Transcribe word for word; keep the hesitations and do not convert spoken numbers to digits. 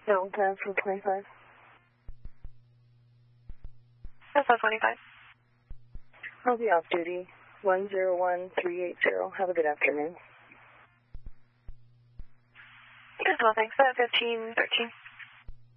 No, that's for twenty-five. That's for twenty-five. I'll be off duty. one zero one three eight zero. Have a good afternoon. As well, thanks. Uh, fifteen thirteen.